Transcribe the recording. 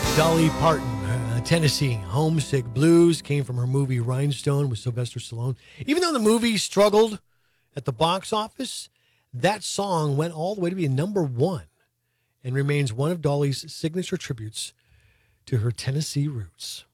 Dolly Parton, Tennessee, Homesick Blues, came from her movie Rhinestone with Sylvester Stallone. Even though the movie struggled at the box office, that song went all the way to be number one and remains one of Dolly's signature tributes to her Tennessee roots.